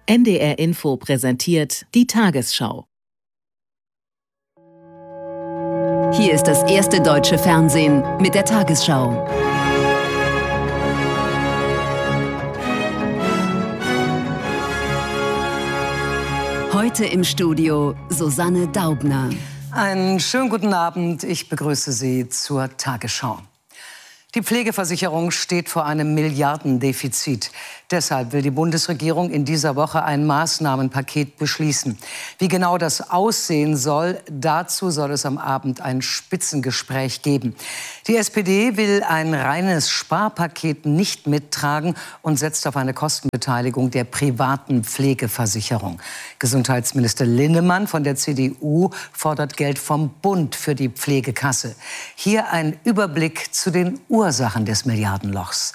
NDR Info präsentiert die Tagesschau. Hier ist das erste deutsche Fernsehen mit der Tagesschau. Heute im Studio Susanne Daubner. Einen schönen guten Abend. Ich begrüße Sie zur Tagesschau. Die Pflegeversicherung steht vor einem Milliardendefizit. Deshalb will die Bundesregierung in dieser Woche ein Maßnahmenpaket beschließen. Wie genau das aussehen soll, dazu soll es am Abend ein Spitzengespräch geben. Die SPD will ein reines Sparpaket nicht mittragen und setzt auf eine Kostenbeteiligung der privaten Pflegeversicherung. Gesundheitsminister Linnemann von der CDU fordert Geld vom Bund für die Pflegekasse. Hier ein Überblick zu den Ursachen des Milliardenlochs.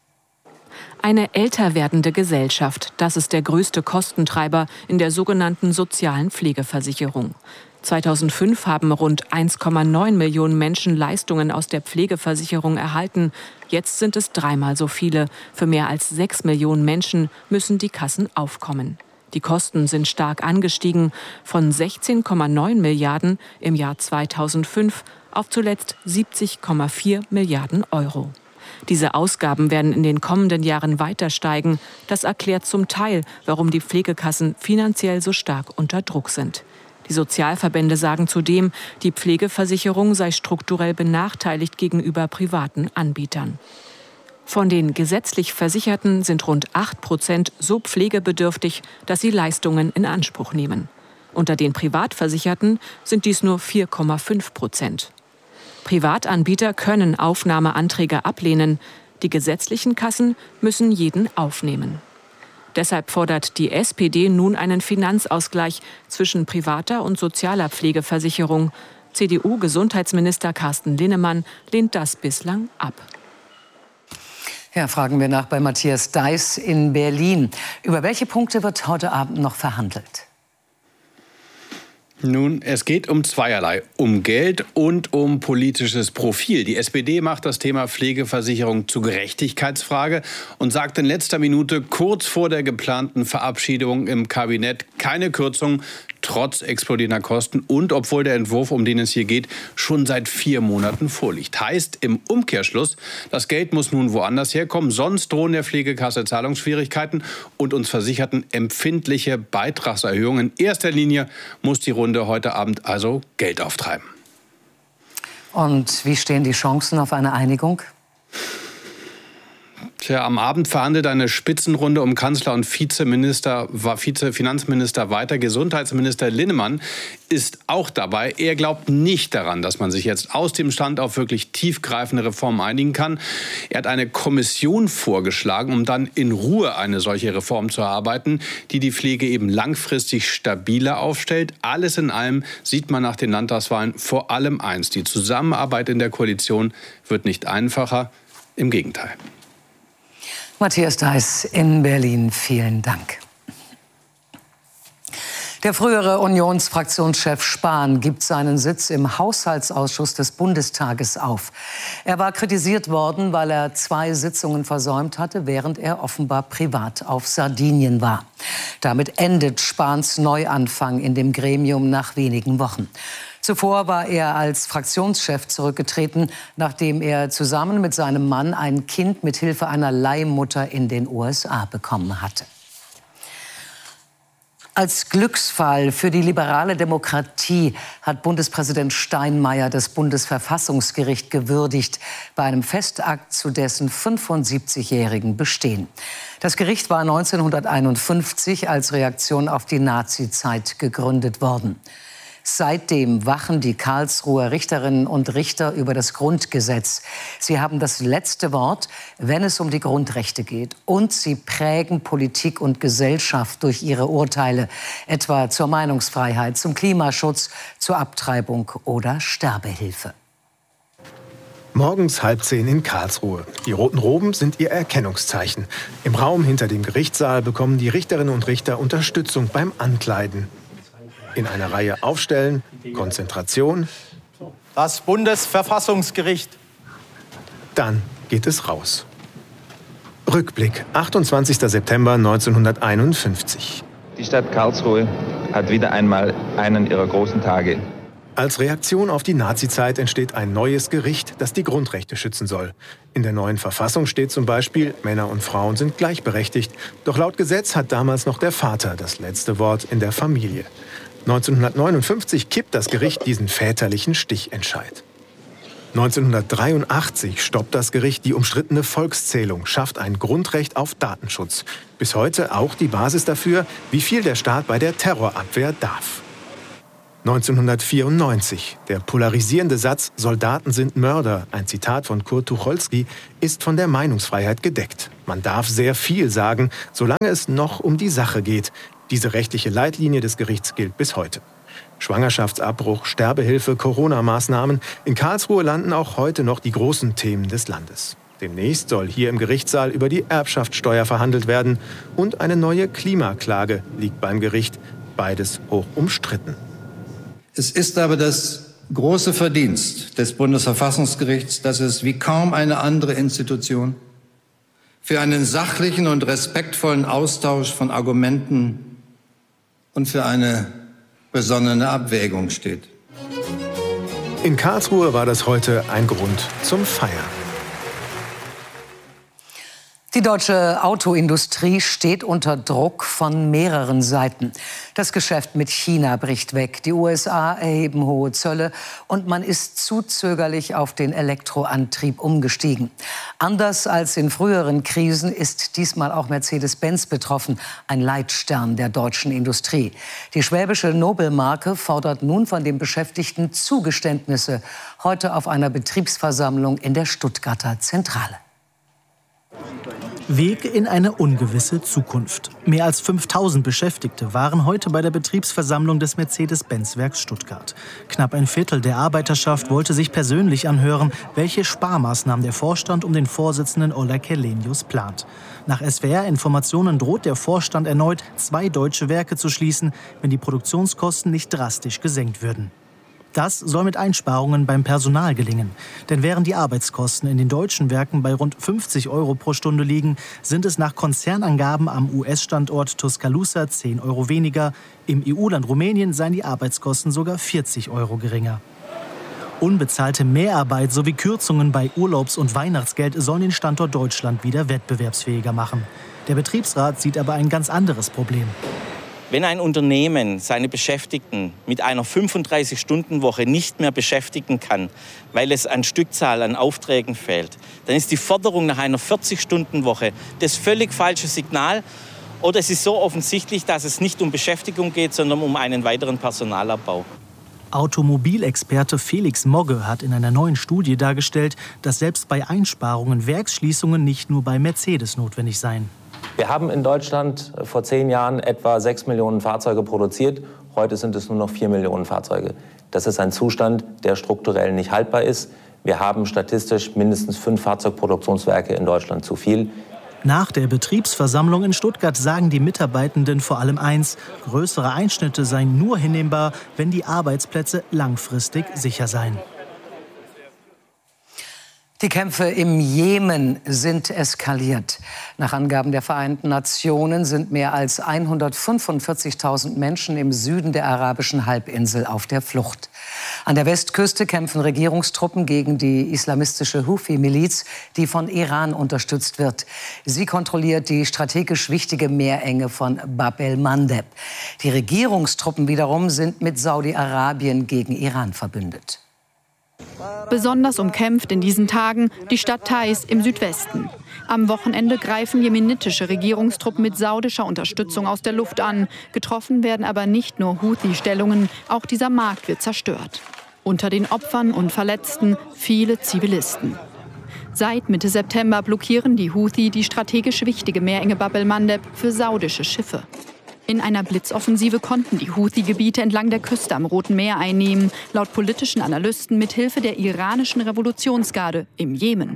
Eine älter werdende Gesellschaft, das ist der größte Kostentreiber in der sogenannten sozialen Pflegeversicherung. 2005 haben rund 1,9 Millionen Menschen Leistungen aus der Pflegeversicherung erhalten. Jetzt sind es dreimal so viele. Für mehr als 6 Millionen Menschen müssen die Kassen aufkommen. Die Kosten sind stark angestiegen, von 16,9 Milliarden im Jahr 2005 auf zuletzt 70,4 Milliarden Euro. Diese Ausgaben werden in den kommenden Jahren weiter steigen. Das erklärt zum Teil, warum die Pflegekassen finanziell so stark unter Druck sind. Die Sozialverbände sagen zudem, die Pflegeversicherung sei strukturell benachteiligt gegenüber privaten Anbietern. Von den gesetzlich Versicherten sind rund 8% so pflegebedürftig, dass sie Leistungen in Anspruch nehmen. Unter den Privatversicherten sind dies nur 4,5%. Privatanbieter können Aufnahmeanträge ablehnen. Die gesetzlichen Kassen müssen jeden aufnehmen. Deshalb fordert die SPD nun einen Finanzausgleich zwischen privater und sozialer Pflegeversicherung. CDU-Gesundheitsminister Carsten Linnemann lehnt das bislang ab. Ja, fragen wir nach bei Matthias Deiß in Berlin. Über welche Punkte wird heute Abend noch verhandelt? Nun, es geht um zweierlei, um Geld und um politisches Profil. Die SPD macht das Thema Pflegeversicherung zur Gerechtigkeitsfrage und sagt in letzter Minute, kurz vor der geplanten Verabschiedung im Kabinett, keine Kürzung, trotz explodierender Kosten und obwohl der Entwurf, um den es hier geht, schon seit 4 Monaten vorliegt. Heißt im Umkehrschluss, das Geld muss nun woanders herkommen, sonst drohen der Pflegekasse Zahlungsschwierigkeiten und uns Versicherten empfindliche Beitragserhöhungen. In erster Linie muss die Runde heute Abend also Geld auftreiben. Und wie stehen die Chancen auf eine Einigung? Tja, am Abend verhandelt eine Spitzenrunde um Kanzler und Vizefinanzminister weiter. Gesundheitsminister Linnemann ist auch dabei. Er glaubt nicht daran, dass man sich jetzt aus dem Stand auf wirklich tiefgreifende Reformen einigen kann. Er hat eine Kommission vorgeschlagen, um dann in Ruhe eine solche Reform zu erarbeiten, die die Pflege eben langfristig stabiler aufstellt. Alles in allem sieht man nach den Landtagswahlen vor allem eins: Die Zusammenarbeit in der Koalition wird nicht einfacher, im Gegenteil. Matthias Deiß in Berlin, vielen Dank. Der frühere Unionsfraktionschef Spahn gibt seinen Sitz im Haushaltsausschuss des Bundestages auf. Er war kritisiert worden, weil er 2 Sitzungen versäumt hatte, während er offenbar privat auf Sardinien war. Damit endet Spahns Neuanfang in dem Gremium nach wenigen Wochen. Zuvor war er als Fraktionschef zurückgetreten, nachdem er zusammen mit seinem Mann ein Kind mit Hilfe einer Leihmutter in den USA bekommen hatte. Als Glücksfall für die liberale Demokratie hat Bundespräsident Steinmeier das Bundesverfassungsgericht gewürdigt bei einem Festakt zu dessen 75-jährigen Bestehen. Das Gericht war 1951 als Reaktion auf die Nazizeit gegründet worden. Seitdem wachen die Karlsruher Richterinnen und Richter über das Grundgesetz. Sie haben das letzte Wort, wenn es um die Grundrechte geht. Und sie prägen Politik und Gesellschaft durch ihre Urteile, etwa zur Meinungsfreiheit, zum Klimaschutz, zur Abtreibung oder Sterbehilfe. Morgens 9:30 in Karlsruhe. Die roten Roben sind ihr Erkennungszeichen. Im Raum hinter dem Gerichtssaal bekommen die Richterinnen und Richter Unterstützung beim Ankleiden. In einer Reihe aufstellen, Konzentration. Das Bundesverfassungsgericht. Dann geht es raus. Rückblick, 28. September 1951. Die Stadt Karlsruhe hat wieder einmal einen ihrer großen Tage. Als Reaktion auf die Nazizeit entsteht ein neues Gericht, das die Grundrechte schützen soll. In der neuen Verfassung steht zum Beispiel, Männer und Frauen sind gleichberechtigt. Doch laut Gesetz hat damals noch der Vater das letzte Wort in der Familie. 1959 kippt das Gericht diesen väterlichen Stichentscheid. 1983 stoppt das Gericht die umstrittene Volkszählung, schafft ein Grundrecht auf Datenschutz. Bis heute auch die Basis dafür, wie viel der Staat bei der Terrorabwehr darf. 1994. Der polarisierende Satz »Soldaten sind Mörder«, ein Zitat von Kurt Tucholsky, ist von der Meinungsfreiheit gedeckt. Man darf sehr viel sagen, solange es noch um die Sache geht. Diese rechtliche Leitlinie des Gerichts gilt bis heute. Schwangerschaftsabbruch, Sterbehilfe, Corona-Maßnahmen. In Karlsruhe landen auch heute noch die großen Themen des Landes. Demnächst soll hier im Gerichtssaal über die Erbschaftssteuer verhandelt werden. Und eine neue Klimaklage liegt beim Gericht. Beides hoch umstritten. Es ist aber das große Verdienst des Bundesverfassungsgerichts, dass es wie kaum eine andere Institution für einen sachlichen und respektvollen Austausch von Argumenten und für eine besonnene Abwägung steht. In Karlsruhe war das heute ein Grund zum Feiern. Die deutsche Autoindustrie steht unter Druck von mehreren Seiten. Das Geschäft mit China bricht weg, die USA erheben hohe Zölle und man ist zu zögerlich auf den Elektroantrieb umgestiegen. Anders als in früheren Krisen ist diesmal auch Mercedes-Benz betroffen, ein Leitstern der deutschen Industrie. Die schwäbische Nobelmarke fordert nun von den Beschäftigten Zugeständnisse, heute auf einer Betriebsversammlung in der Stuttgarter Zentrale. Weg in eine ungewisse Zukunft. Mehr als 5000 Beschäftigte waren heute bei der Betriebsversammlung des Mercedes-Benz-Werks Stuttgart. Knapp ein Viertel der Arbeiterschaft wollte sich persönlich anhören, welche Sparmaßnahmen der Vorstand um den Vorsitzenden Oleg Källenius plant. Nach SWR-Informationen droht der Vorstand erneut, 2 deutsche Werke zu schließen, wenn die Produktionskosten nicht drastisch gesenkt würden. Das soll mit Einsparungen beim Personal gelingen. Denn während die Arbeitskosten in den deutschen Werken bei rund 50 € pro Stunde liegen, sind es nach Konzernangaben am US-Standort Tuscaloosa 10 € weniger. Im EU-Land Rumänien seien die Arbeitskosten sogar 40 € geringer. Unbezahlte Mehrarbeit sowie Kürzungen bei Urlaubs- und Weihnachtsgeld sollen den Standort Deutschland wieder wettbewerbsfähiger machen. Der Betriebsrat sieht aber ein ganz anderes Problem. Wenn ein Unternehmen seine Beschäftigten mit einer 35-Stunden-Woche nicht mehr beschäftigen kann, weil es an Stückzahl an Aufträgen fehlt, dann ist die Forderung nach einer 40-Stunden-Woche das völlig falsche Signal. Oder es ist so offensichtlich, dass es nicht um Beschäftigung geht, sondern um einen weiteren Personalabbau. Automobilexperte Felix Mogge hat in einer neuen Studie dargestellt, dass selbst bei Einsparungen Werksschließungen nicht nur bei Mercedes notwendig seien. Wir haben in Deutschland vor 10 Jahren etwa 6 Millionen Fahrzeuge produziert. Heute sind es nur noch 4 Millionen Fahrzeuge. Das ist ein Zustand, der strukturell nicht haltbar ist. Wir haben statistisch mindestens 5 Fahrzeugproduktionswerke in Deutschland zu viel. Nach der Betriebsversammlung in Stuttgart sagen die Mitarbeitenden vor allem eins: größere Einschnitte seien nur hinnehmbar, wenn die Arbeitsplätze langfristig sicher seien. Die Kämpfe im Jemen sind eskaliert. Nach Angaben der Vereinten Nationen sind mehr als 145.000 Menschen im Süden der arabischen Halbinsel auf der Flucht. An der Westküste kämpfen Regierungstruppen gegen die islamistische Houthi-Miliz, die von Iran unterstützt wird. Sie kontrolliert die strategisch wichtige Meerenge von Bab el-Mandeb. Die Regierungstruppen wiederum sind mit Saudi-Arabien gegen Iran verbündet. Besonders umkämpft in diesen Tagen die Stadt Taiz im Südwesten. Am Wochenende greifen jemenitische Regierungstruppen mit saudischer Unterstützung aus der Luft an. Getroffen werden aber nicht nur Houthi-Stellungen, auch dieser Markt wird zerstört. Unter den Opfern und Verletzten viele Zivilisten. Seit Mitte September blockieren die Houthi die strategisch wichtige Meerenge Bab el-Mandeb für saudische Schiffe. In einer Blitzoffensive konnten die Houthi-Gebiete entlang der Küste am Roten Meer einnehmen, laut politischen Analysten mit Hilfe der iranischen Revolutionsgarde im Jemen.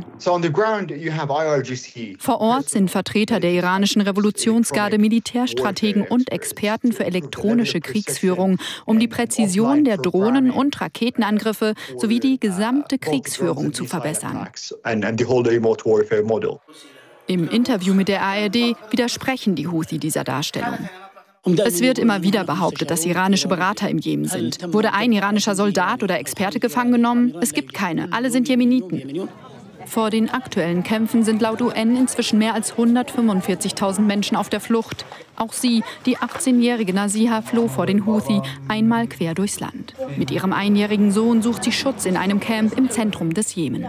Vor Ort sind Vertreter der iranischen Revolutionsgarde, Militärstrategen und Experten für elektronische Kriegsführung, um die Präzision der Drohnen- und Raketenangriffe sowie die gesamte Kriegsführung zu verbessern. Im Interview mit der ARD widersprechen die Houthi dieser Darstellung. Es wird immer wieder behauptet, dass iranische Berater im Jemen sind. Wurde ein iranischer Soldat oder Experte gefangen genommen? Es gibt keine. Alle sind Jemeniten. Vor den aktuellen Kämpfen sind laut UN inzwischen mehr als 145.000 Menschen auf der Flucht. Auch sie, die 18-jährige Nasiha, floh vor den Houthi einmal quer durchs Land. Mit ihrem einjährigen Sohn sucht sie Schutz in einem Camp im Zentrum des Jemen.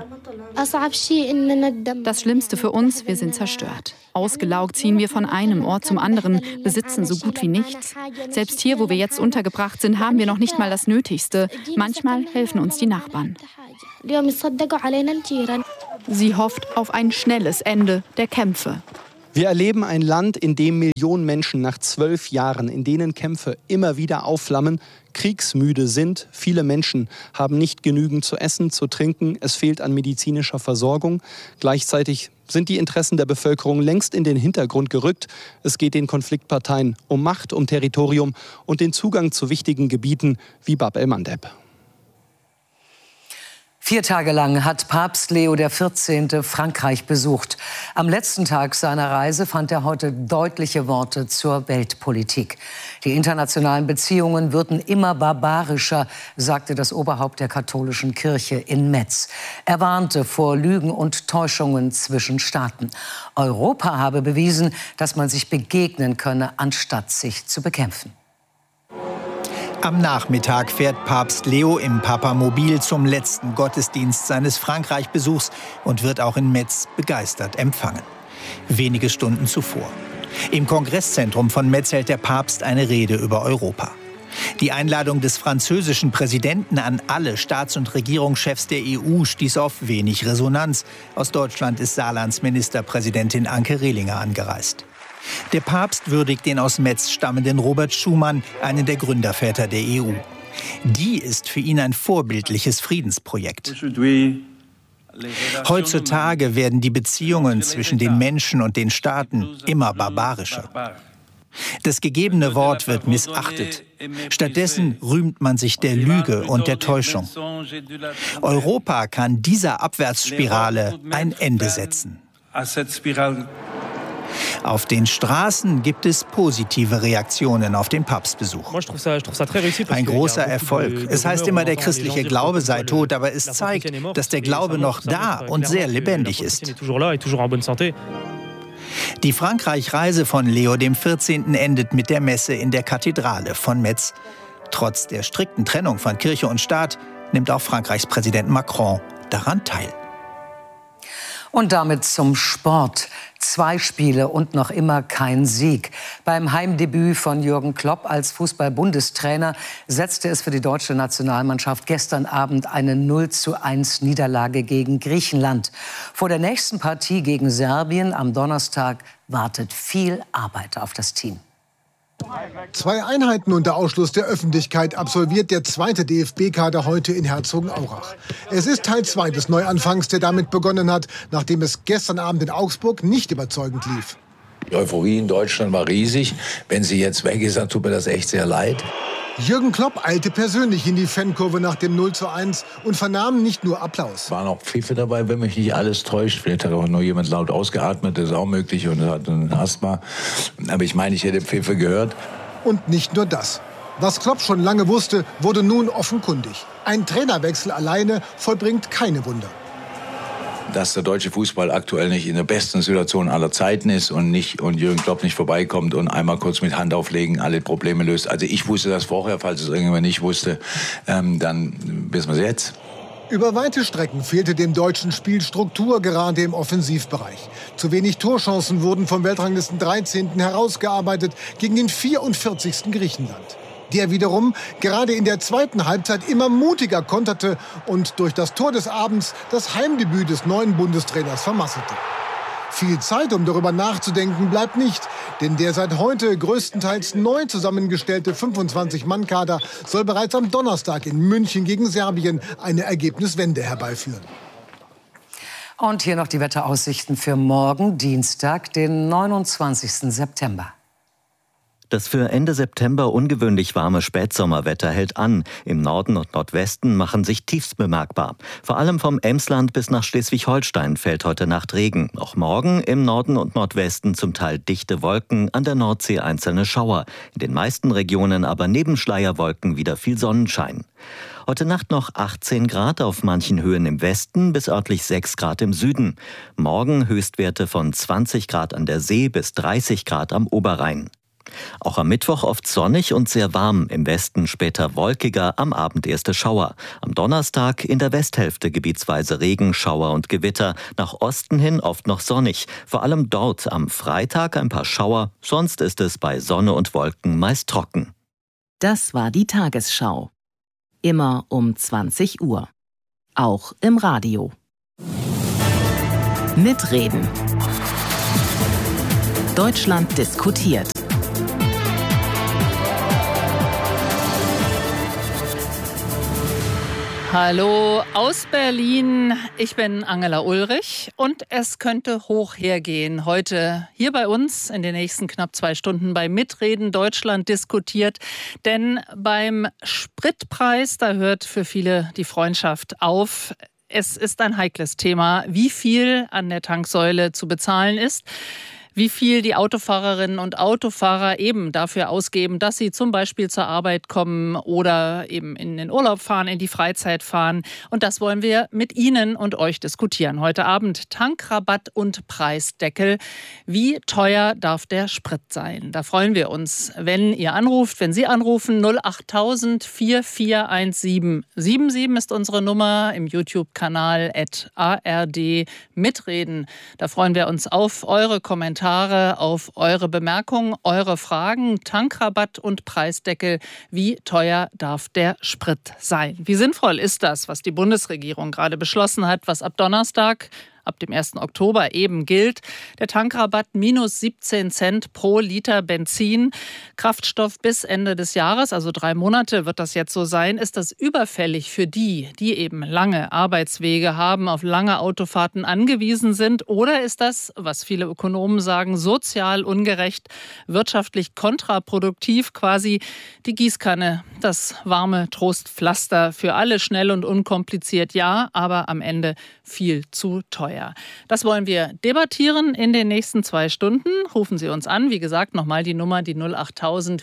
Das Schlimmste für uns, wir sind zerstört. Ausgelaugt ziehen wir von einem Ort zum anderen, besitzen so gut wie nichts. Selbst hier, wo wir jetzt untergebracht sind, haben wir noch nicht mal das Nötigste. Manchmal helfen uns die Nachbarn. Sie hofft auf ein schnelles Ende der Kämpfe. Wir erleben ein Land, in dem Millionen Menschen nach 12 Jahren, in denen Kämpfe immer wieder aufflammen, kriegsmüde sind. Viele Menschen haben nicht genügend zu essen, zu trinken. Es fehlt an medizinischer Versorgung. Gleichzeitig sind die Interessen der Bevölkerung längst in den Hintergrund gerückt. Es geht den Konfliktparteien um Macht, um Territorium und den Zugang zu wichtigen Gebieten wie Bab el-Mandeb. 4 Tage lang hat Papst Leo XIV. Frankreich besucht. Am letzten Tag seiner Reise fand er heute deutliche Worte zur Weltpolitik. Die internationalen Beziehungen würden immer barbarischer, sagte das Oberhaupt der katholischen Kirche in Metz. Er warnte vor Lügen und Täuschungen zwischen Staaten. Europa habe bewiesen, dass man sich begegnen könne, anstatt sich zu bekämpfen. Am Nachmittag fährt Papst Leo im Papamobil zum letzten Gottesdienst seines Frankreich-Besuchs und wird auch in Metz begeistert empfangen. Wenige Stunden zuvor. Im Kongresszentrum von Metz hält der Papst eine Rede über Europa. Die Einladung des französischen Präsidenten an alle Staats- und Regierungschefs der EU stieß auf wenig Resonanz. Aus Deutschland ist Saarlands Ministerpräsidentin Anke Rehlinger angereist. Der Papst würdigt den aus Metz stammenden Robert Schuman, einen der Gründerväter der EU. Die ist für ihn ein vorbildliches Friedensprojekt. Heutzutage werden die Beziehungen zwischen den Menschen und den Staaten immer barbarischer. Das gegebene Wort wird missachtet. Stattdessen rühmt man sich der Lüge und der Täuschung. Europa kann dieser Abwärtsspirale ein Ende setzen. Auf den Straßen gibt es positive Reaktionen auf den Papstbesuch. Ein großer Erfolg. Es heißt immer, der christliche Glaube sei tot, aber es zeigt, dass der Glaube noch da und sehr lebendig ist. Die Frankreich-Reise von Leo XIV. Endet mit der Messe in der Kathedrale von Metz. Trotz der strikten Trennung von Kirche und Staat nimmt auch Frankreichs Präsident Macron daran teil. Und damit zum Sport. 2 Spiele und noch immer kein Sieg. Beim Heimdebüt von Jürgen Klopp als Fußball-Bundestrainer setzte es für die deutsche Nationalmannschaft gestern Abend eine 0:1 Niederlage gegen Griechenland. Vor der nächsten Partie gegen Serbien am Donnerstag wartet viel Arbeit auf das Team. 2 Einheiten unter Ausschluss der Öffentlichkeit absolviert der 2. DFB-Kader heute in Herzogenaurach. Es ist Teil 2 des Neuanfangs, der damit begonnen hat, nachdem es gestern Abend in Augsburg nicht überzeugend lief. Die Euphorie in Deutschland war riesig. Wenn sie jetzt weg ist, dann tut mir das echt sehr leid. Jürgen Klopp eilte persönlich in die Fankurve nach dem 0:1 und vernahm nicht nur Applaus. Es waren auch Pfiffe dabei, wenn mich nicht alles täuscht. Vielleicht hat auch nur jemand laut ausgeatmet, das ist auch möglich, und hat ein Asthma. Aber ich meine, ich hätte Pfiffe gehört. Und nicht nur das. Was Klopp schon lange wusste, wurde nun offenkundig. Ein Trainerwechsel alleine vollbringt keine Wunder. Dass der deutsche Fußball aktuell nicht in der besten Situation aller Zeiten ist und Jürgen Klopp nicht vorbeikommt und einmal kurz mit Hand auflegen alle Probleme löst. Also ich wusste das vorher, falls es irgendjemand nicht wusste, dann wissen wir es jetzt. Über weite Strecken fehlte dem deutschen Spiel Struktur, gerade im Offensivbereich. Zu wenig Torchancen wurden vom Weltranglisten 13. herausgearbeitet gegen den 44. Griechenland. Der wiederum gerade in der zweiten Halbzeit immer mutiger konterte und durch das Tor des Abends das Heimdebüt des neuen Bundestrainers vermasselte. Viel Zeit, um darüber nachzudenken, bleibt nicht, denn der seit heute größtenteils neu zusammengestellte 25-Mann-Kader soll bereits am Donnerstag in München gegen Serbien eine Ergebniswende herbeiführen. Und hier noch die Wetteraussichten für morgen, Dienstag, den 29. September. Das für Ende September ungewöhnlich warme Spätsommerwetter hält an. Im Norden und Nordwesten machen sich Tiefs bemerkbar. Vor allem vom Emsland bis nach Schleswig-Holstein fällt heute Nacht Regen. Auch morgen im Norden und Nordwesten zum Teil dichte Wolken, an der Nordsee einzelne Schauer. In den meisten Regionen aber neben Schleierwolken wieder viel Sonnenschein. Heute Nacht noch 18 Grad auf manchen Höhen im Westen bis örtlich 6 Grad im Süden. Morgen Höchstwerte von 20 Grad an der See bis 30 Grad am Oberrhein. Auch am Mittwoch oft sonnig und sehr warm, im Westen später wolkiger, am Abend erste Schauer. Am Donnerstag in der Westhälfte gebietsweise Regen, Schauer und Gewitter. Nach Osten hin oft noch sonnig, vor allem dort am Freitag ein paar Schauer, sonst ist es bei Sonne und Wolken meist trocken. Das war die Tagesschau. Immer um 20 Uhr. Auch im Radio. Mitreden. Deutschland diskutiert. Hallo aus Berlin, ich bin Angela Ulrich und es könnte hoch hergehen. Heute hier bei uns in den nächsten knapp 2 Stunden bei Mitreden Deutschland diskutiert. Denn beim Spritpreis, da hört für viele die Freundschaft auf. Es ist ein heikles Thema, wie viel an der Tanksäule zu bezahlen ist. Wie viel die Autofahrerinnen und Autofahrer eben dafür ausgeben, dass sie zum Beispiel zur Arbeit kommen oder eben in den Urlaub fahren, in die Freizeit fahren. Und das wollen wir mit Ihnen und euch diskutieren. Heute Abend Tankrabatt und Preisdeckel. Wie teuer darf der Sprit sein? Da freuen wir uns, wenn ihr anruft, wenn Sie anrufen. 08000 441777 ist unsere Nummer im YouTube-Kanal @ARD Mitreden. Da freuen wir uns auf eure Kommentare, auf eure Bemerkungen, eure Fragen. Tankrabatt und Preisdeckel. Wie teuer darf der Sprit sein? Wie sinnvoll ist das, was die Bundesregierung gerade beschlossen hat, was ab Donnerstag, ab dem 1. Oktober eben gilt? Der Tankrabatt minus 17 Cent pro Liter Benzin. Kraftstoff bis Ende des Jahres, also 3 Monate wird das jetzt so sein. Ist das überfällig für die, die eben lange Arbeitswege haben, auf lange Autofahrten angewiesen sind? Oder ist das, was viele Ökonomen sagen, sozial ungerecht, wirtschaftlich kontraproduktiv, quasi die Gießkanne, das warme Trostpflaster für alle, schnell und unkompliziert, ja, aber am Ende viel zu teuer. Das wollen wir debattieren in den nächsten 2 Stunden. Rufen Sie uns an. Wie gesagt, nochmal die Nummer, die 08000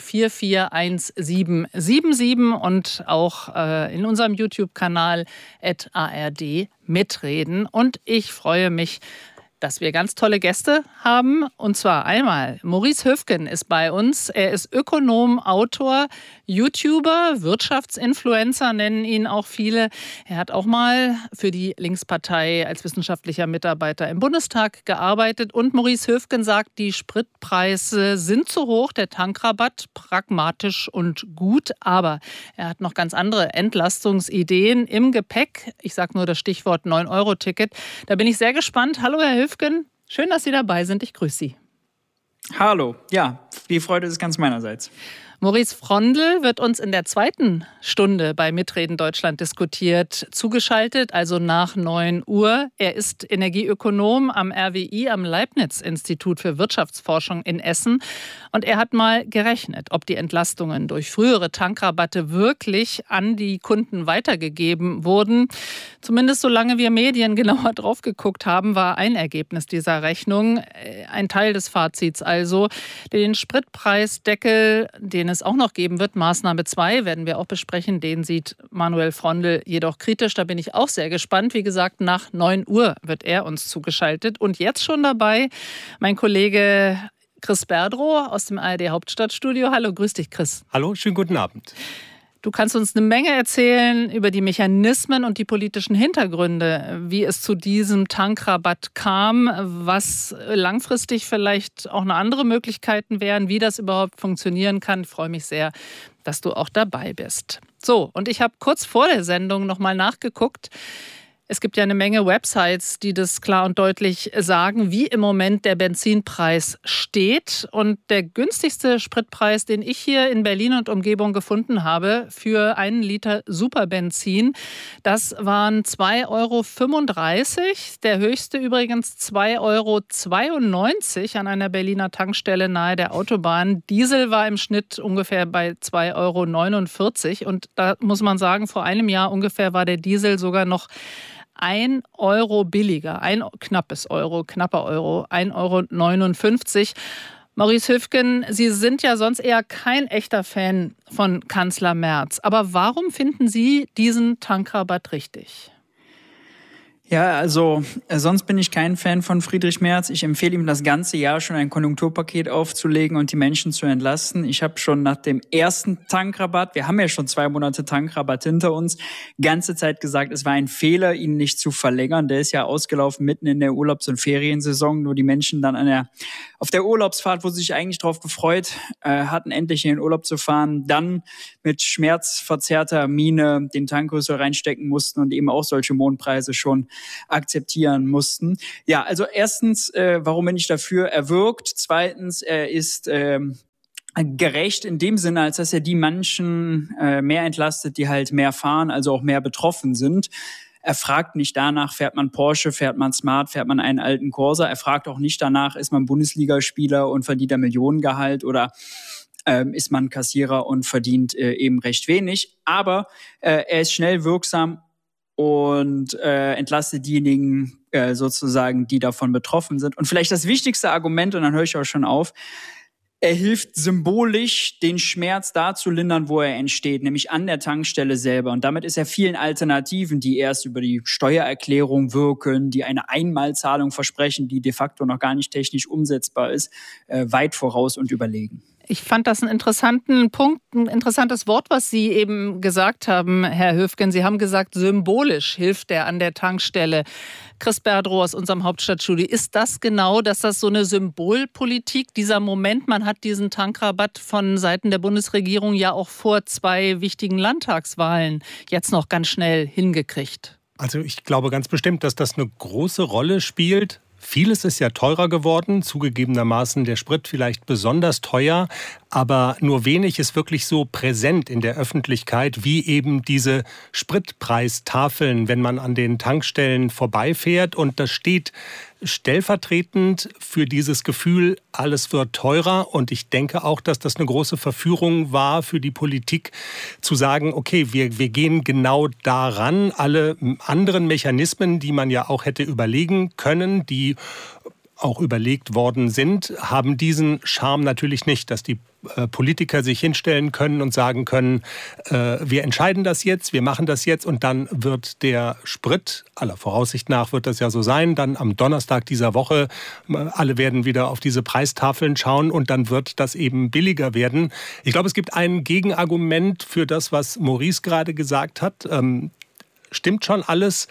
441777 und auch in unserem YouTube-Kanal @ARD Mitreden. Und ich freue mich, dass wir ganz tolle Gäste haben. Und zwar einmal Maurice Höfgen ist bei uns. Er ist Ökonom, Autor, YouTuber, Wirtschaftsinfluencer nennen ihn auch viele. Er hat auch mal für die Linkspartei als wissenschaftlicher Mitarbeiter im Bundestag gearbeitet. Und Maurice Höfgen sagt, die Spritpreise sind zu hoch, der Tankrabatt pragmatisch und gut. Aber er hat noch ganz andere Entlastungsideen im Gepäck. Ich sage nur das Stichwort 9-Euro-Ticket. Da bin ich sehr gespannt. Hallo, Herr Höfgen. Schön, dass Sie dabei sind. Ich grüße Sie. Hallo. Ja, die Freude ist ganz meinerseits. Maurice Frondl wird uns in der 2. Stunde bei Mitreden Deutschland diskutiert zugeschaltet, also nach 9 Uhr. Er ist Energieökonom am RWI, am Leibniz-Institut für Wirtschaftsforschung in Essen. Und er hat mal gerechnet, ob die Entlastungen durch frühere Tankrabatte wirklich an die Kunden weitergegeben wurden. Zumindest solange wir Medien genauer drauf geguckt haben, war ein Ergebnis dieser Rechnung, ein Teil des Fazits also, den Spritpreisdeckel, den es auch noch geben wird, Maßnahme 2, werden wir auch besprechen. Den sieht Manuel Frondl jedoch kritisch. Da bin ich auch sehr gespannt. Wie gesagt, nach 9 Uhr wird er uns zugeschaltet. Und jetzt schon dabei mein Kollege Chris Berdrow aus dem ARD Hauptstadtstudio. Hallo, grüß dich, Chris. Hallo, schönen guten Abend. Du kannst uns eine Menge erzählen über die Mechanismen und die politischen Hintergründe, wie es zu diesem Tankrabatt kam, was langfristig vielleicht auch noch andere Möglichkeiten wären, wie das überhaupt funktionieren kann. Ich freue mich sehr, dass du auch dabei bist. So, und ich habe kurz vor der Sendung noch mal nachgeguckt. Es gibt ja eine Menge Websites, die das klar und deutlich sagen, wie im Moment der Benzinpreis steht. Und der günstigste Spritpreis, den ich hier in Berlin und Umgebung gefunden habe für 1 Liter Superbenzin, das waren 2,35 €. Der höchste übrigens 2,92 € an einer Berliner Tankstelle nahe der Autobahn. Diesel war im Schnitt ungefähr bei 2,49 € Und da muss man sagen, vor einem Jahr ungefähr war der Diesel sogar noch 1 € billiger, knapper Euro, 1,59 €. Maurice Höfgen, Sie sind ja sonst eher kein echter Fan von Kanzler Merz. Aber warum finden Sie diesen Tankrabatt richtig? Ja, also sonst bin ich kein Fan von Friedrich Merz. Ich empfehle ihm das ganze Jahr schon ein Konjunkturpaket aufzulegen und die Menschen zu entlasten. Ich habe schon nach dem ersten Tankrabatt, wir haben ja schon 2 Monate Tankrabatt hinter uns, ganze Zeit gesagt, es war ein Fehler, ihn nicht zu verlängern. Der ist ja ausgelaufen mitten in der Urlaubs- und Feriensaison, nur die Menschen dann auf der Urlaubsfahrt, wo sie sich eigentlich drauf gefreut hatten, endlich in den Urlaub zu fahren, dann mit schmerzverzerrter Miene den Tankrüssel reinstecken mussten und eben auch solche Mondpreise schon akzeptieren mussten. Ja, also erstens, warum bin ich dafür? Er wirkt. Zweitens, er ist gerecht in dem Sinne, als dass er die Menschen mehr entlastet, die halt mehr fahren, also auch mehr betroffen sind. Er fragt nicht danach, fährt man Porsche, fährt man Smart, fährt man einen alten Corsa. Er fragt auch nicht danach, ist man Bundesligaspieler und verdient ein Millionengehalt oder ist man Kassierer und verdient eben recht wenig. Aber er ist schnell wirksam und entlastet diejenigen sozusagen, die davon betroffen sind. Und vielleicht das wichtigste Argument, und dann höre ich auch schon auf, er hilft symbolisch, den Schmerz da zu lindern, wo er entsteht, nämlich an der Tankstelle selber. Und damit ist er vielen Alternativen, die erst über die Steuererklärung wirken, die eine Einmalzahlung versprechen, die de facto noch gar nicht technisch umsetzbar ist, weit voraus und überlegen. Ich fand das einen interessanten Punkt, ein interessantes Wort, was Sie eben gesagt haben, Herr Höfgen. Sie haben gesagt, symbolisch hilft er an der Tankstelle. Chris Berdrow aus unserem Hauptstadtstudio. Ist das genau, dass das so eine Symbolpolitik, dieser Moment, man hat diesen Tankrabatt von Seiten der Bundesregierung ja auch vor 2 wichtigen Landtagswahlen jetzt noch ganz schnell hingekriegt? Also ich glaube ganz bestimmt, dass das eine große Rolle spielt. Vieles ist ja teurer geworden, zugegebenermaßen der Sprit vielleicht besonders teuer, aber nur wenig ist wirklich so präsent in der Öffentlichkeit wie eben diese Spritpreistafeln, wenn man an den Tankstellen vorbeifährt und das steht stellvertretend für dieses Gefühl, alles wird teurer. Und ich denke auch, dass das eine große Verführung war für die Politik, zu sagen, okay, wir gehen genau daran. Alle anderen Mechanismen, die man ja auch hätte überlegen können, die auch überlegt worden sind, haben diesen Charme natürlich nicht, dass die Politiker sich hinstellen können und sagen können, wir entscheiden das jetzt, wir machen das jetzt und dann wird der Sprit, aller Voraussicht nach wird das ja so sein, dann am Donnerstag dieser Woche, alle werden wieder auf diese Preistafeln schauen und dann wird das eben billiger werden. Ich glaube, es gibt ein Gegenargument für das, was Maurice gerade gesagt hat. Stimmt schon alles,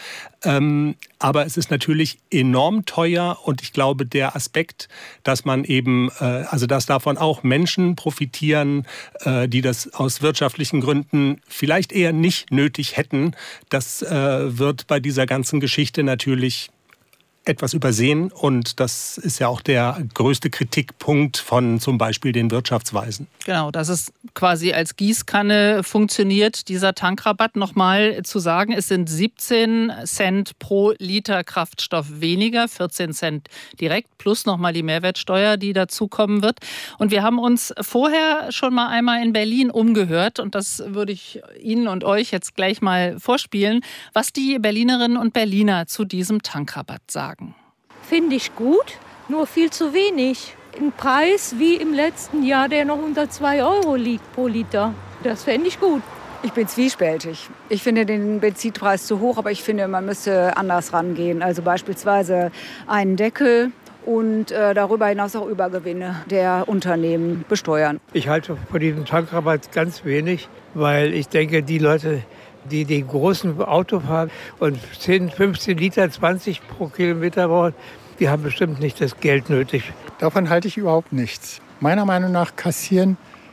aber es ist natürlich enorm teuer und ich glaube, der Aspekt, dass man eben, also dass davon auch Menschen profitieren, die das aus wirtschaftlichen Gründen vielleicht eher nicht nötig hätten, das wird bei dieser ganzen Geschichte natürlich etwas übersehen und das ist ja auch der größte Kritikpunkt von zum Beispiel den Wirtschaftsweisen. Genau, dass es quasi als Gießkanne funktioniert, dieser Tankrabatt. Nochmal zu sagen, es sind 17 Cent pro Liter Kraftstoff weniger, 14 Cent direkt, plus nochmal die Mehrwertsteuer, die dazukommen wird. Und wir haben uns vorher schon mal einmal in Berlin umgehört und das würde ich Ihnen und euch jetzt gleich mal vorspielen, was die Berlinerinnen und Berliner zu diesem Tankrabatt sagen. Finde ich gut, nur viel zu wenig. Ein Preis wie im letzten Jahr, der noch unter 2 € liegt pro Liter. Das fände ich gut. Ich bin zwiespältig. Ich finde den Benzinpreis zu hoch, aber ich finde, man müsste anders rangehen. Also beispielsweise einen Deckel und darüber hinaus auch Übergewinne der Unternehmen besteuern. Ich halte von diesem Tankrabatt ganz wenig, weil ich denke, die Leute, die den großen Auto fahren und 10, 15 Liter, 20 pro Kilometer brauchen, die haben bestimmt nicht das Geld nötig. Davon halte ich überhaupt nichts. Meiner Meinung nach kassieren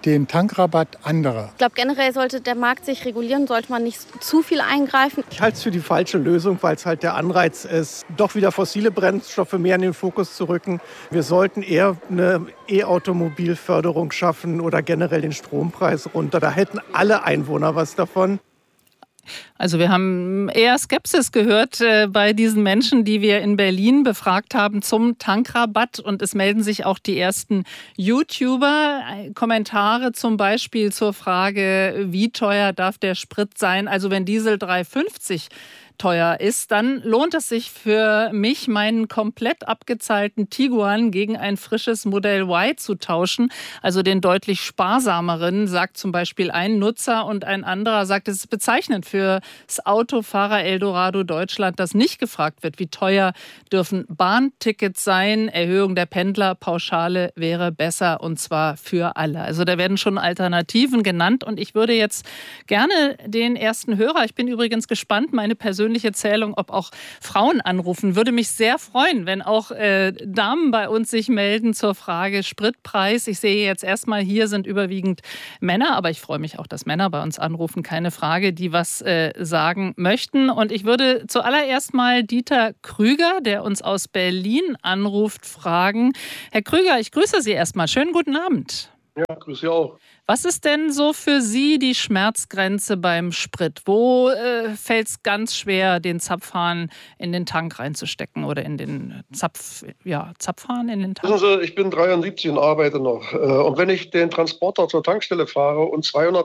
den Tankrabatt anderer. Ich glaube, generell sollte der Markt sich regulieren, sollte man nicht zu viel eingreifen. Ich halte es für die falsche Lösung, weil es halt der Anreiz ist, doch wieder fossile Brennstoffe mehr in den Fokus zu rücken. Wir sollten eher eine E-Automobilförderung schaffen oder generell den Strompreis runter. Da hätten alle Einwohner was davon. Also wir haben eher Skepsis gehört bei diesen Menschen, die wir in Berlin befragt haben zum Tankrabatt. Und es melden sich auch die ersten YouTuber. Kommentare zum Beispiel zur Frage, wie teuer darf der Sprit sein? Also wenn Diesel 3,50 teuer ist, dann lohnt es sich für mich, meinen komplett abgezahlten Tiguan gegen ein frisches Modell Y zu tauschen, also den deutlich sparsameren, sagt zum Beispiel ein Nutzer, und ein anderer sagt, es ist bezeichnend für das Autofahrer Eldorado Deutschland, dass nicht gefragt wird, wie teuer dürfen Bahntickets sein, Erhöhung der Pendlerpauschale wäre besser, und zwar für alle. Also da werden schon Alternativen genannt, und ich würde jetzt gerne den ersten Hörer, ich bin übrigens gespannt, meine persönliche Zählung, ob auch Frauen anrufen. Würde mich sehr freuen, wenn auch Damen bei uns sich melden zur Frage Spritpreis. Ich sehe jetzt erstmal, hier sind überwiegend Männer, aber ich freue mich auch, dass Männer bei uns anrufen, keine Frage, die was sagen möchten. Und ich würde zuallererst mal Dieter Krüger, der uns aus Berlin anruft, fragen. Herr Krüger, ich grüße Sie erstmal. Schönen guten Abend. Ja, grüße Sie auch. Was ist denn so für Sie die Schmerzgrenze beim Sprit? Wo fällt es ganz schwer, den Zapfhahn in den Tank reinzustecken oder in den Zapfhahn in den Tank? Wissen Sie, ich bin 73 und arbeite noch. Und wenn ich den Transporter zur Tankstelle fahre und 200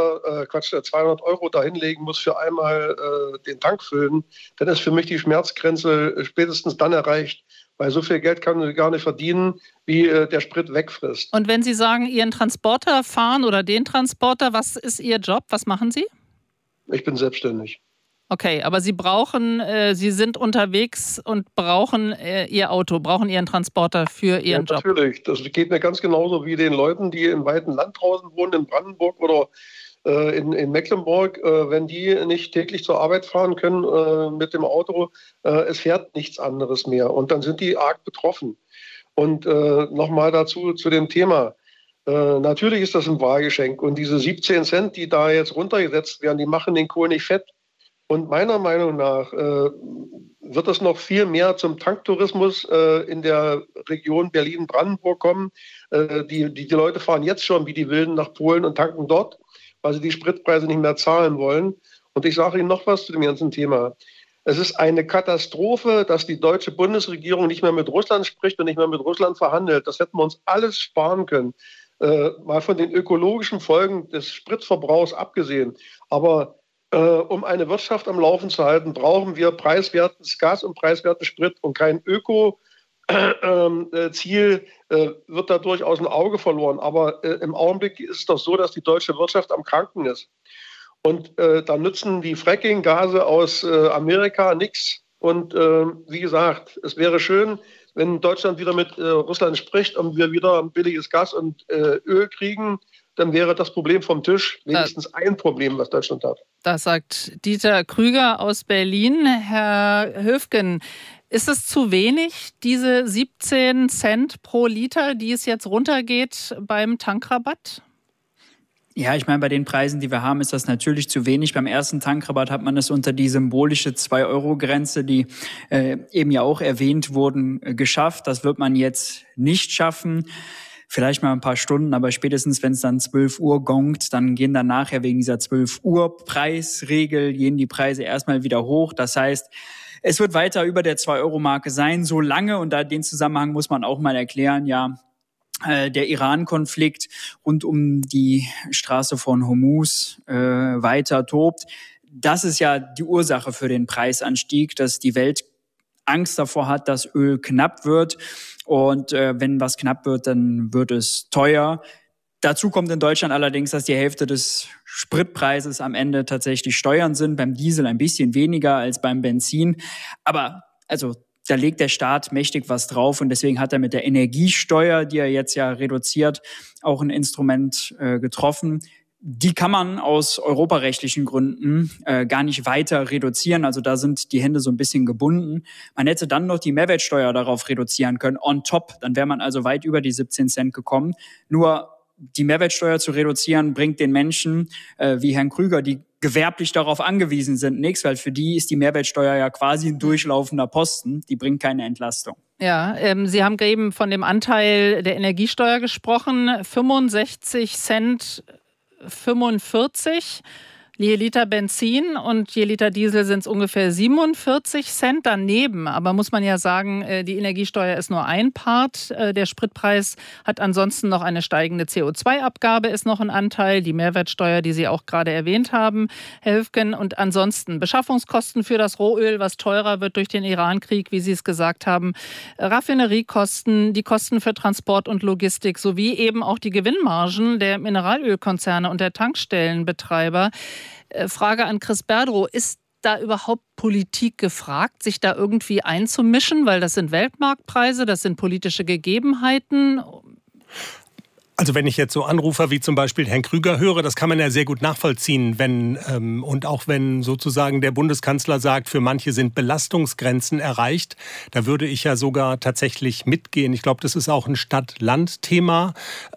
€ da hinlegen muss für einmal den Tank füllen, dann ist für mich die Schmerzgrenze spätestens dann erreicht, weil so viel Geld kann man gar nicht verdienen, wie der Sprit wegfrisst. Und wenn Sie sagen, Ihren Transporter fahren oder den Transporter, was ist Ihr Job? Was machen Sie? Ich bin selbstständig. Okay, aber Sie sind unterwegs und brauchen Ihr Auto, brauchen Ihren Transporter für Ihren Job. Natürlich, das geht mir ganz genauso wie den Leuten, die im weiten Land draußen wohnen, in Brandenburg oder in Mecklenburg, wenn die nicht täglich zur Arbeit fahren können mit dem Auto, es fährt nichts anderes mehr. Und dann sind die arg betroffen. Und nochmal dazu zu dem Thema. Natürlich ist das ein Wahlgeschenk. Und diese 17 Cent, die da jetzt runtergesetzt werden, die machen den Kohl nicht fett. Und meiner Meinung nach wird es noch viel mehr zum Tanktourismus in der Region Berlin-Brandenburg kommen. Die Leute fahren jetzt schon wie die Wilden nach Polen und tanken dort, weil sie die Spritpreise nicht mehr zahlen wollen. Und ich sage Ihnen noch was zu dem ganzen Thema. Es ist eine Katastrophe, dass die deutsche Bundesregierung nicht mehr mit Russland spricht und nicht mehr mit Russland verhandelt. Das hätten wir uns alles sparen können. Mal von den ökologischen Folgen des Spritverbrauchs abgesehen. Aber um eine Wirtschaft am Laufen zu halten, brauchen wir preiswertes Gas und preiswerten Sprit. Und kein Öko-Ziel wird dadurch aus dem Auge verloren. Aber im Augenblick ist es doch so, dass die deutsche Wirtschaft am Kranken ist. Und da nützen die Fracking-Gase aus Amerika nichts. Und wie gesagt, es wäre schön, wenn Deutschland wieder mit Russland spricht und wir wieder billiges Gas und Öl kriegen, dann wäre das Problem vom Tisch, wenigstens ein Problem, was Deutschland hat. Das sagt Dieter Krüger aus Berlin. Herr Höfgen, ist es zu wenig, diese 17 Cent pro Liter, die es jetzt runtergeht beim Tankrabatt? Ja, ich meine, bei den Preisen, die wir haben, ist das natürlich zu wenig. Beim ersten Tankrabatt hat man es unter die symbolische 2-Euro-Grenze, die eben ja auch erwähnt wurden, geschafft. Das wird man jetzt nicht schaffen. Vielleicht mal ein paar Stunden, aber spätestens, wenn es dann 12 Uhr gongt, dann gehen dann nachher wegen dieser 12 Uhr Preisregel, gehen die Preise erstmal wieder hoch. Das heißt, es wird weiter über der 2-Euro-Marke sein, so lange, und da den Zusammenhang muss man auch mal erklären, ja, der Iran-Konflikt rund um die Straße von Hormuz weiter tobt. Das ist ja die Ursache für den Preisanstieg, dass die Welt Angst davor hat, dass Öl knapp wird. Und wenn was knapp wird, dann wird es teuer. Dazu kommt in Deutschland allerdings, dass die Hälfte des Spritpreises am Ende tatsächlich Steuern sind. Beim Diesel ein bisschen weniger als beim Benzin. Aber also da legt der Staat mächtig was drauf. Und deswegen hat er mit der Energiesteuer, die er jetzt ja reduziert, auch ein Instrument getroffen. Die kann man aus europarechtlichen Gründen gar nicht weiter reduzieren. Also da sind die Hände so ein bisschen gebunden. Man hätte dann noch die Mehrwertsteuer darauf reduzieren können, on top. Dann wäre man also weit über die 17 Cent gekommen. Nur die Mehrwertsteuer zu reduzieren, bringt den Menschen wie Herrn Krüger, die gewerblich darauf angewiesen sind, nichts, weil für die ist die Mehrwertsteuer ja quasi ein durchlaufender Posten, die bringt keine Entlastung. Ja, Sie haben eben von dem Anteil der Energiesteuer gesprochen, 65 Cent 45 je Liter Benzin und je Liter Diesel sind es ungefähr 47 Cent daneben. Aber muss man ja sagen, die Energiesteuer ist nur ein Part. Der Spritpreis hat ansonsten noch eine steigende CO2-Abgabe, ist noch ein Anteil. Die Mehrwertsteuer, die Sie auch gerade erwähnt haben, Herr Höfgen. Und ansonsten Beschaffungskosten für das Rohöl, was teurer wird durch den Irankrieg, wie Sie es gesagt haben. Raffineriekosten, die Kosten für Transport und Logistik sowie eben auch die Gewinnmargen der Mineralölkonzerne und der Tankstellenbetreiber. Frage an Chris Berdrow, ist da überhaupt Politik gefragt, sich da irgendwie einzumischen? Weil das sind Weltmarktpreise, das sind politische Gegebenheiten. Also wenn ich jetzt so Anrufer wie zum Beispiel Herrn Krüger höre, das kann man ja sehr gut nachvollziehen, und auch wenn sozusagen der Bundeskanzler sagt, für manche sind Belastungsgrenzen erreicht, da würde ich ja sogar tatsächlich mitgehen. Ich glaube, das ist auch ein Stadt-Land-Thema.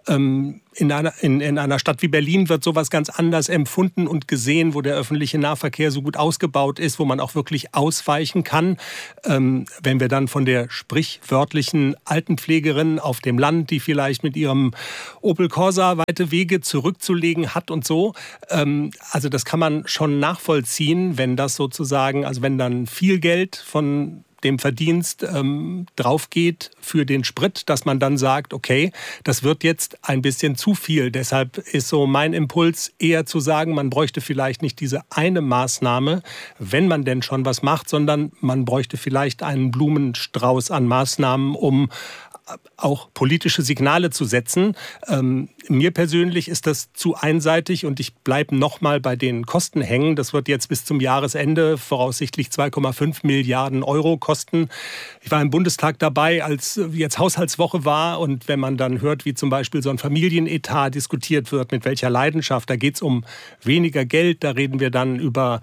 In einer Stadt wie Berlin wird sowas ganz anders empfunden und gesehen, wo der öffentliche Nahverkehr so gut ausgebaut ist, wo man auch wirklich ausweichen kann. Wenn wir dann von der sprichwörtlichen Altenpflegerin auf dem Land, die vielleicht mit ihrem Opel Corsa weite Wege zurückzulegen hat und so. Also das kann man schon nachvollziehen, wenn das sozusagen, also wenn dann viel Geld von dem Verdienst drauf geht für den Sprit, dass man dann sagt, okay, das wird jetzt ein bisschen zu viel. Deshalb ist so mein Impuls eher zu sagen, man bräuchte vielleicht nicht diese eine Maßnahme, wenn man denn schon was macht, sondern man bräuchte vielleicht einen Blumenstrauß an Maßnahmen, um auch politische Signale zu setzen. Mir persönlich ist das zu einseitig und ich bleibe nochmal bei den Kosten hängen. Das wird jetzt bis zum Jahresende voraussichtlich 2,5 Milliarden Euro kosten. Ich war im Bundestag dabei, als jetzt Haushaltswoche war, und wenn man dann hört, wie zum Beispiel so ein Familienetat diskutiert wird, mit welcher Leidenschaft, da geht es um weniger Geld, da reden wir dann über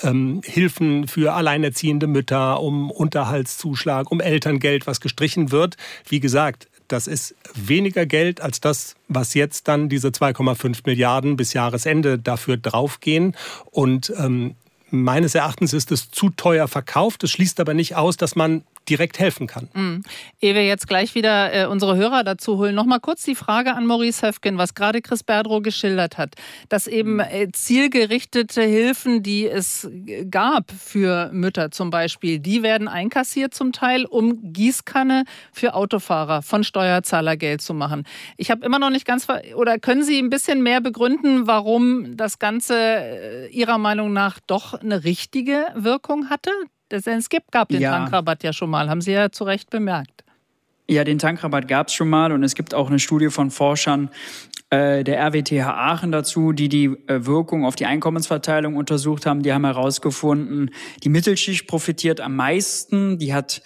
Hilfen für alleinerziehende Mütter, um Unterhaltszuschlag, um Elterngeld, was gestrichen wird. Wie gesagt, das ist weniger Geld als das, was jetzt dann diese 2,5 Milliarden bis Jahresende dafür draufgehen. Und meines Erachtens ist es zu teuer verkauft. Das schließt aber nicht aus, dass man direkt helfen kann. Ehe wir jetzt gleich wieder unsere Hörer dazu holen, noch mal kurz die Frage an Maurice Höfgen, was gerade Chris Berdrow geschildert hat, dass eben zielgerichtete Hilfen, die es gab für Mütter zum Beispiel, die werden einkassiert zum Teil, um Gießkanne für Autofahrer von Steuerzahlergeld zu machen. Ich habe immer noch nicht ganz, oder können Sie ein bisschen mehr begründen, warum das Ganze Ihrer Meinung nach doch eine richtige Wirkung hatte? Es gab den Tankrabatt ja schon mal, haben Sie ja zu Recht bemerkt. Ja, den Tankrabatt gab es schon mal und es gibt auch eine Studie von Forschern der RWTH Aachen dazu, die Wirkung auf die Einkommensverteilung untersucht haben. Die haben herausgefunden, die Mittelschicht profitiert am meisten, die hat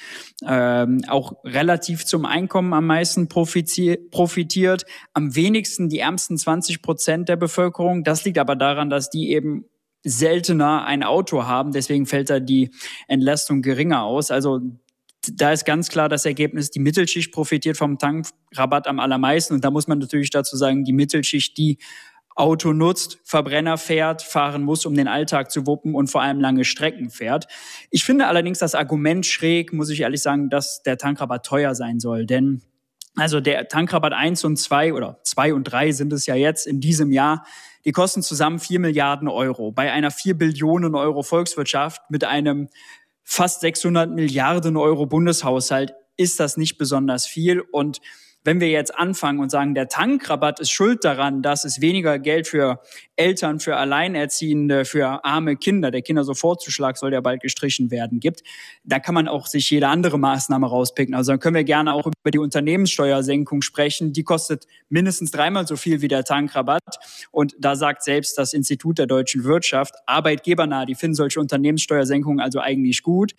auch relativ zum Einkommen am meisten profitiert, am wenigsten die ärmsten 20% der Bevölkerung. Das liegt aber daran, dass die eben seltener ein Auto haben, deswegen fällt da die Entlastung geringer aus. Also da ist ganz klar das Ergebnis, die Mittelschicht profitiert vom Tankrabatt am allermeisten. Und da muss man natürlich dazu sagen, die Mittelschicht, die Auto nutzt, Verbrenner fährt, fahren muss, um den Alltag zu wuppen und vor allem lange Strecken fährt. Ich finde allerdings das Argument schräg, muss ich ehrlich sagen, dass der Tankrabatt teuer sein soll. Denn also der Tankrabatt 1 und 2 oder 2 und 3 sind es ja jetzt in diesem Jahr, die kosten zusammen 4 Milliarden Euro. Bei einer 4 Billionen Euro Volkswirtschaft mit einem fast 600 Milliarden Euro Bundeshaushalt ist das nicht besonders viel. Und wenn wir jetzt anfangen und sagen, der Tankrabatt ist schuld daran, dass es weniger Geld für Eltern, für Alleinerziehende, für arme Kinder, der Kindersofortzuschlag soll ja bald gestrichen werden, gibt, da kann man auch sich jede andere Maßnahme rauspicken. Also dann können wir gerne auch über die Unternehmenssteuersenkung sprechen. Die kostet mindestens 3-mal so viel wie der Tankrabatt. Und da sagt selbst das Institut der deutschen Wirtschaft, arbeitgebernah, die finden solche Unternehmenssteuersenkungen also eigentlich gut.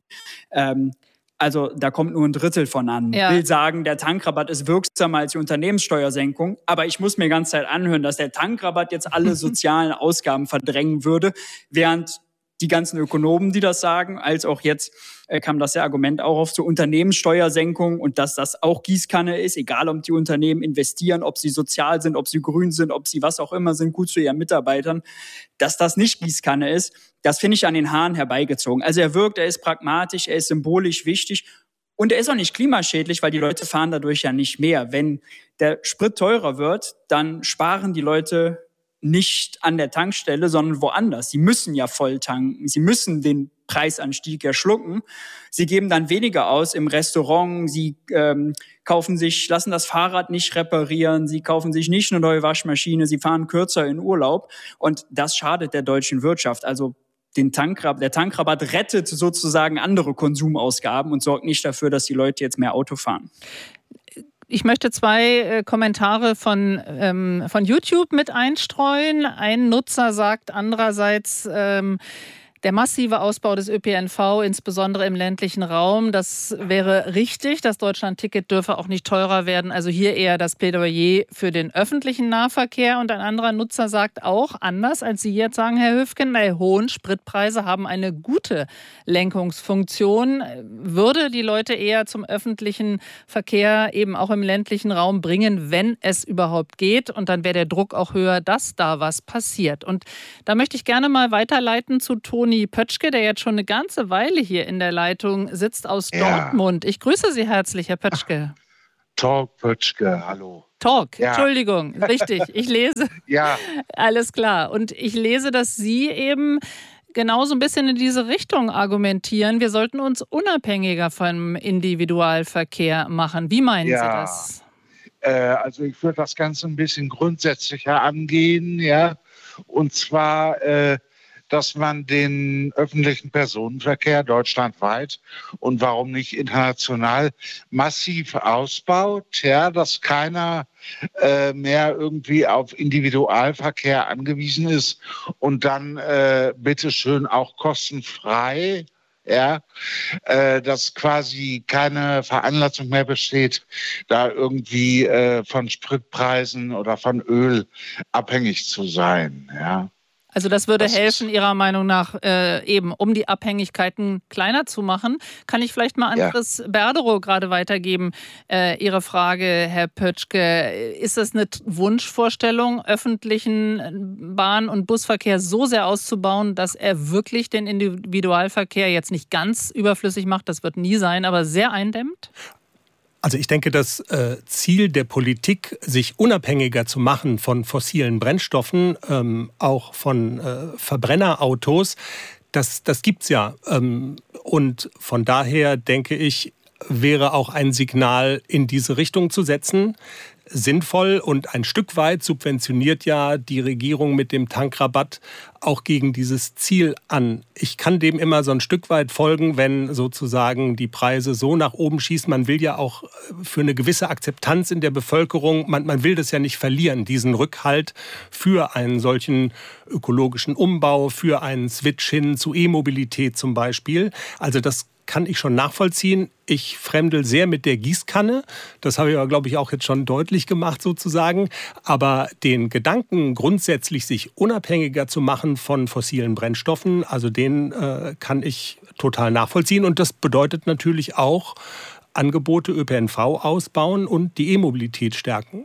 Also da kommt nur ein Drittel von an. Ich will sagen, der Tankrabatt ist wirksamer als die Unternehmenssteuersenkung. Aber ich muss mir die ganze Zeit anhören, dass der Tankrabatt jetzt alle sozialen Ausgaben verdrängen würde, während die ganzen Ökonomen, die das sagen, als auch jetzt kam das ja Argument auch auf zur Unternehmenssteuersenkung und dass das auch Gießkanne ist, egal ob die Unternehmen investieren, ob sie sozial sind, ob sie grün sind, ob sie was auch immer sind, gut zu ihren Mitarbeitern, dass das nicht Gießkanne ist, das finde ich an den Haaren herbeigezogen. Also er ist pragmatisch, er ist symbolisch wichtig und er ist auch nicht klimaschädlich, weil die Leute fahren dadurch ja nicht mehr. Wenn der Sprit teurer wird, dann sparen die Leute nicht an der Tankstelle, sondern woanders. Sie müssen ja voll tanken. Sie müssen den Preisanstieg ja schlucken. Sie geben dann weniger aus im Restaurant. Sie lassen das Fahrrad nicht reparieren. Sie kaufen sich nicht eine neue Waschmaschine. Sie fahren kürzer in Urlaub. Und das schadet der deutschen Wirtschaft. Also der Tankrabatt rettet sozusagen andere Konsumausgaben und sorgt nicht dafür, dass die Leute jetzt mehr Auto fahren. Ich möchte 2 Kommentare von YouTube mit einstreuen. Ein Nutzer sagt andererseits, der massive Ausbau des ÖPNV, insbesondere im ländlichen Raum, das wäre richtig. Das Deutschland-Ticket dürfe auch nicht teurer werden. Also hier eher das Plädoyer für den öffentlichen Nahverkehr. Und ein anderer Nutzer sagt auch, anders als Sie jetzt sagen, Herr Höfgen, hohen Spritpreise haben eine gute Lenkungsfunktion. Würde die Leute eher zum öffentlichen Verkehr eben auch im ländlichen Raum bringen, wenn es überhaupt geht. Und dann wäre der Druck auch höher, dass da was passiert. Und da möchte ich gerne mal weiterleiten zu Toni Pötschke, der jetzt schon eine ganze Weile hier in der Leitung sitzt aus Dortmund. Ich grüße Sie herzlich, Herr Pötschke. Talk Pötschke, hallo. Talk, ja. Entschuldigung, richtig. Ich lese. Ja. Alles klar. Und ich lese, dass Sie eben genau so ein bisschen in diese Richtung argumentieren. Wir sollten uns unabhängiger vom Individualverkehr machen. Wie meinen Sie das? Also ich würde das Ganze ein bisschen grundsätzlicher angehen, ja. Und zwar dass man den öffentlichen Personenverkehr deutschlandweit und warum nicht international massiv ausbaut, ja, dass keiner mehr irgendwie auf Individualverkehr angewiesen ist und dann bitteschön auch kostenfrei, ja, dass quasi keine Veranlassung mehr besteht, da irgendwie von Spritpreisen oder von Öl abhängig zu sein, ja. Also das würde helfen, Ihrer Meinung nach, eben um die Abhängigkeiten kleiner zu machen. Kann ich vielleicht mal an Chris Berderow gerade weitergeben, Ihre Frage, Herr Pötschke. Ist das eine Wunschvorstellung, öffentlichen Bahn- und Busverkehr so sehr auszubauen, dass er wirklich den Individualverkehr jetzt nicht ganz überflüssig macht, das wird nie sein, aber sehr eindämmt? Also ich denke, das Ziel der Politik, sich unabhängiger zu machen von fossilen Brennstoffen, auch von Verbrennerautos, das gibt's ja. Und von daher denke ich, wäre auch ein Signal in diese Richtung zu setzen sinnvoll, und ein Stück weit subventioniert ja die Regierung mit dem Tankrabatt auch gegen dieses Ziel an. Ich kann dem immer so ein Stück weit folgen, wenn sozusagen die Preise so nach oben schießen. Man will ja auch für eine gewisse Akzeptanz in der Bevölkerung, man will das ja nicht verlieren, diesen Rückhalt für einen solchen ökologischen Umbau, für einen Switch hin zu E-Mobilität zum Beispiel. Also das kann ich schon nachvollziehen. Ich fremdel sehr mit der Gießkanne. Das habe ich aber, glaube ich, auch jetzt schon deutlich gemacht sozusagen. Aber den Gedanken, grundsätzlich sich unabhängiger zu machen von fossilen Brennstoffen, also den kann ich total nachvollziehen. Und das bedeutet natürlich auch Angebote ÖPNV ausbauen und die E-Mobilität stärken.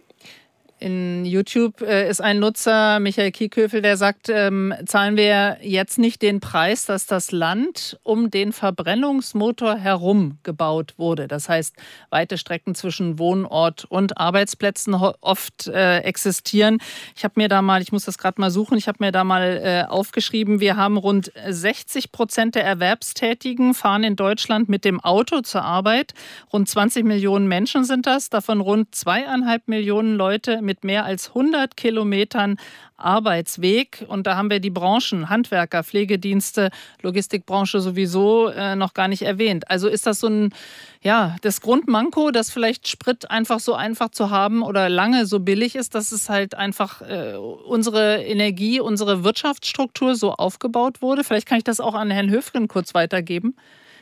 In YouTube ist ein Nutzer, Michael Kieköfel, der sagt, zahlen wir jetzt nicht den Preis, dass das Land um den Verbrennungsmotor herum gebaut wurde. Das heißt, weite Strecken zwischen Wohnort und Arbeitsplätzen oft existieren. Ich muss das gerade mal suchen, ich habe mir da mal aufgeschrieben, wir haben rund 60% der Erwerbstätigen fahren in Deutschland mit dem Auto zur Arbeit. Rund 20 Millionen Menschen sind das, davon rund 2,5 Millionen Leute mit mehr als 100 Kilometern Arbeitsweg. Und da haben wir die Branchen, Handwerker, Pflegedienste, Logistikbranche sowieso noch gar nicht erwähnt. Also ist das so das Grundmanko, dass vielleicht Sprit einfach so einfach zu haben oder lange so billig ist, dass es halt einfach unsere Energie, unsere Wirtschaftsstruktur so aufgebaut wurde? Vielleicht kann ich das auch an Herrn Höfgen kurz weitergeben.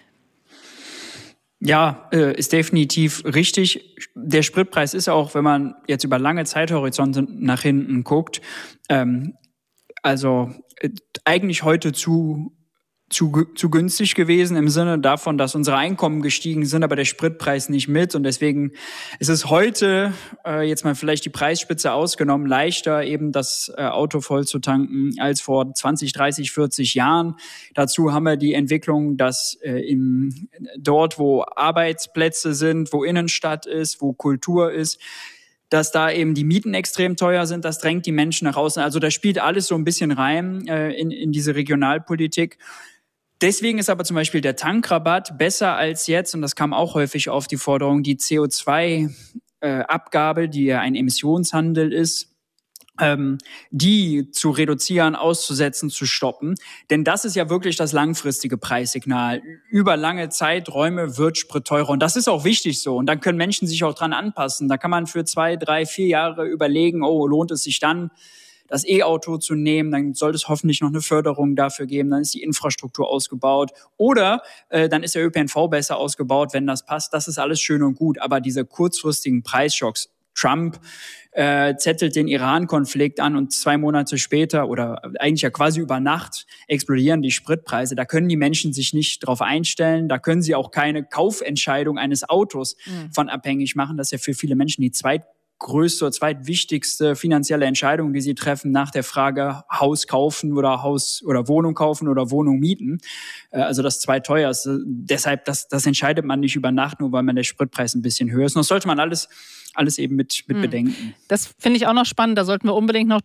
Ja, ist definitiv richtig. Der Spritpreis ist auch, wenn man jetzt über lange Zeithorizonte nach hinten guckt, eigentlich heute zu zu günstig gewesen im Sinne davon, dass unsere Einkommen gestiegen sind, aber der Spritpreis nicht mit. Und deswegen ist es heute, jetzt mal vielleicht die Preisspitze ausgenommen, leichter eben das Auto voll zu tanken als vor 20, 30, 40 Jahren. Dazu haben wir die Entwicklung, dass dort, wo Arbeitsplätze sind, wo Innenstadt ist, wo Kultur ist, dass da eben die Mieten extrem teuer sind. Das drängt die Menschen nach außen. Also da spielt alles so ein bisschen rein in diese Regionalpolitik. Deswegen ist aber zum Beispiel der Tankrabatt besser als jetzt, und das kam auch häufig auf die Forderung, die CO2-Abgabe, die ja ein Emissionshandel ist, die zu reduzieren, auszusetzen, zu stoppen. Denn das ist ja wirklich das langfristige Preissignal. Über lange Zeiträume wird Sprit teurer. Und das ist auch wichtig so. Und dann können Menschen sich auch dran anpassen. Da kann man für 2, 3, 4 Jahre überlegen, lohnt es sich dann, das E-Auto zu nehmen, dann sollte es hoffentlich noch eine Förderung dafür geben, dann ist die Infrastruktur ausgebaut oder dann ist der ÖPNV besser ausgebaut, wenn das passt. Das ist alles schön und gut, aber diese kurzfristigen Preisschocks, Trump zettelt den Iran-Konflikt an und 2 Monate später oder eigentlich ja quasi über Nacht explodieren die Spritpreise. Da können die Menschen sich nicht drauf einstellen, da können sie auch keine Kaufentscheidung eines Autos von abhängig machen. Das ist ja für viele Menschen die zweitgrößte, zweitwichtigste finanzielle Entscheidung, die sie treffen nach der Frage Haus kaufen oder Wohnung kaufen oder Wohnung mieten. Also das zweiteuerste. Deshalb, das entscheidet man nicht über Nacht, nur weil man der Spritpreis ein bisschen höher ist. Und das sollte man alles eben mit bedenken. Das finde ich auch noch spannend. Da sollten wir unbedingt noch